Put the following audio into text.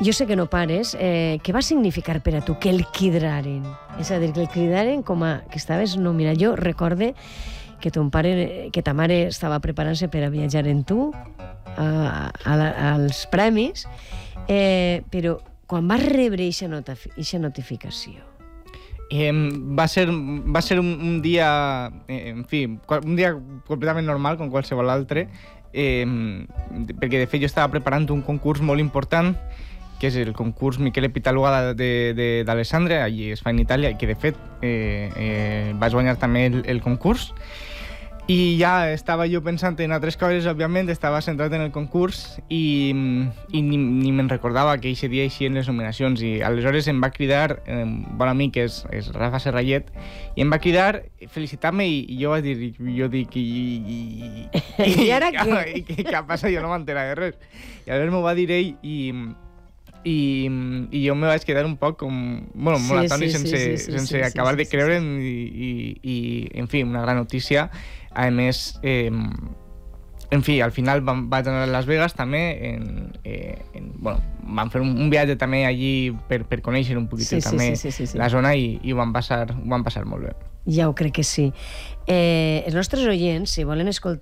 jo sé que no pares, què va significar per a tu que el cridaran? És a dir, que el cridaran com a que estaves... No, mira, jo recorde que ta mare estava preparant-se per a viatjar en tu als premis, però quan vas rebre aquesta notificació? Va ser un dia, en fi, un dia completament normal, com qualsevol altre, perquè de fet jo estava preparant un concurs molt important, que és el concurs Michele Pitaluga d'Alessandria, allí es fa en Itàlia, i que de fet vaig guanyar també el concurs. I ja estava jo pensant en altres coses, òbviament, estava centrat en el concurs i ni me'n recordava que aquest dia eixien les nominacions, i aleshores em va cridar un bon amic, que és Rafa Serrallet, i em va cridar, felicitar-me, i jo vaig dir, I ara què? Què ha passat? Jo no m'entera de res. I aleshores m'ho va dir ell, i jo me vaig quedar un poc com... Bueno, molt atònit, sense acabar de creure'm, i en fi, una gran notícia. A més, en fi, al final vaig anar a Las Vegas també, bueno, vam fer un viatge també allí per conèixer un poquet també la zona, i ho vam passar molt bé. Ja ho crec que sí. Els nostres oients, si volen